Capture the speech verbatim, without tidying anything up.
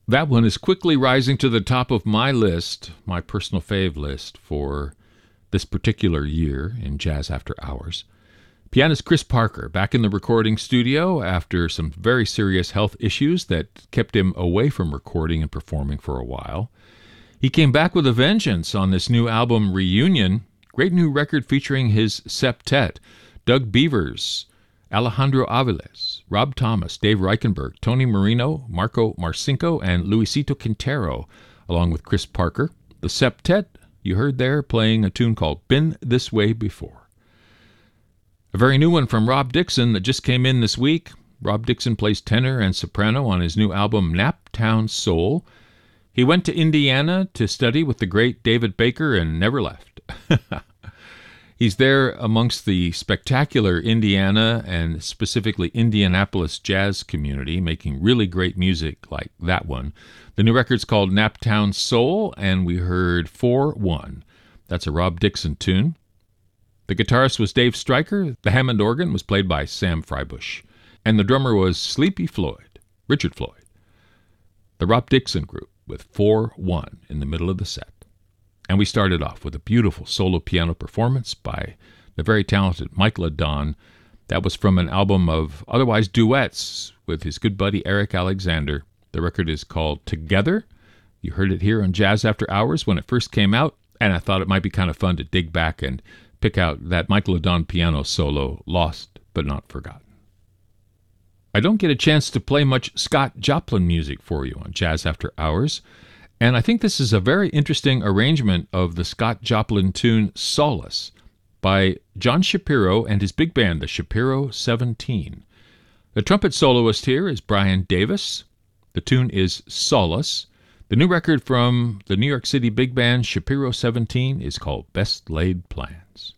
That one is quickly rising to the top of my list, my personal fave list for this particular year in Jazz After Hours. Pianist Chris Parker back in the recording studio after some very serious health issues that kept him away from recording and performing for a while. He came back with a vengeance on this new album, Reunion. Great new record featuring his septet, Doug Beavers, Alejandro Aviles, Rob Thomas, Dave Reichenberg, Tony Marino, Marco Marcinko, and Luisito Quintero, along with Chris Parker. The septet you heard there playing a tune called Been This Way Before. A very new one from Rob Dixon that just came in this week. Rob Dixon plays tenor and soprano on his new album, Naptown Soul. He went to Indiana to study with the great David Baker and never left. He's there amongst the spectacular Indiana and specifically Indianapolis jazz community, making really great music like that one. The new record's called Naptown Soul, and we heard four one. That's a Rob Dixon tune. The guitarist was Dave Stryker, the Hammond organ was played by Sam Freibush, and the drummer was Sleepy Floyd, Richard Floyd. The Rob Dixon Group with four one in the middle of the set. And we started off with a beautiful solo piano performance by the very talented Mike LaDon. That was from an album of otherwise duets with his good buddy Eric Alexander. The record is called Together. You heard it here on Jazz After Hours when it first came out, and I thought it might be kind of fun to dig back and pick out that Mike LaDon piano solo, lost but not forgotten. I don't get a chance to play much Scott Joplin music for you on Jazz After Hours, and I think this is a very interesting arrangement of the Scott Joplin tune Solace by John Shapiro and his big band, the Shapiro seventeen. The trumpet soloist here is Brian Davis. The tune is Solace. The new record from the New York City big band Shapiro seventeen is called Best Laid Plans.